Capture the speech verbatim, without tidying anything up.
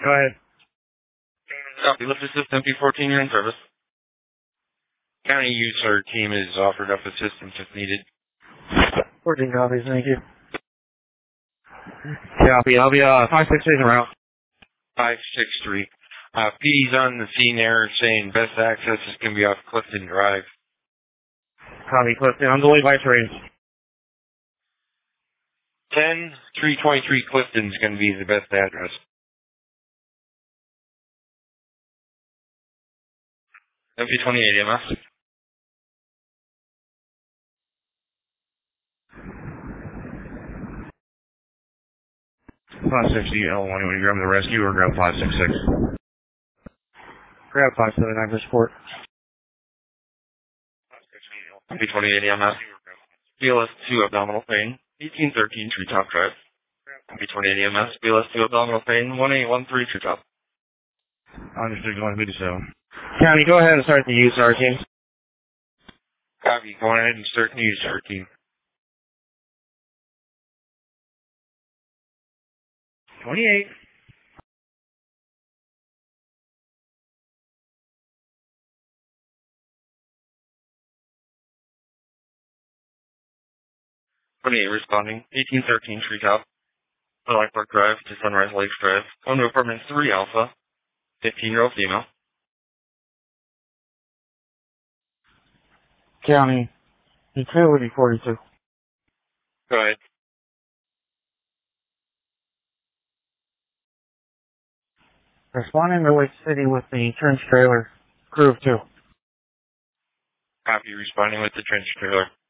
Go ahead. Copy. Lift Assistant P fourteen, you're in service. County user team is offered up assistance if needed. fourteen copies, thank you. Copy. I'll be uh, five six three en route. five six three. Uh, P's on the scene there saying best access is going to be off Clifton Drive. Copy, Clifton. On the way by train. ten three twenty-three Clifton is going to be the best address. M P twenty-eight M S. five sixty L one. You want to grab the rescue or grab five six six? Grab five seven nine for support. M P twenty-eight M S. B L S two abdominal pain. eighteen thirteen Treetop Drive. M P twenty-eight M S. B L S two abdominal pain. one eight one three Treetop. Understood. Going to so. County, go ahead and start the use, our team. Copy. Go ahead and start the user team. twenty-eight. twenty-eight responding. eighteen thirteen Treetop. Lilac Park Drive to Sunrise Lakes Drive. Home to apartment three Alpha. fifteen-year-old female. County, utility forty-two. Go ahead. Responding to Lake City with the trench trailer. Crew of two. Copy. Responding with the trench trailer.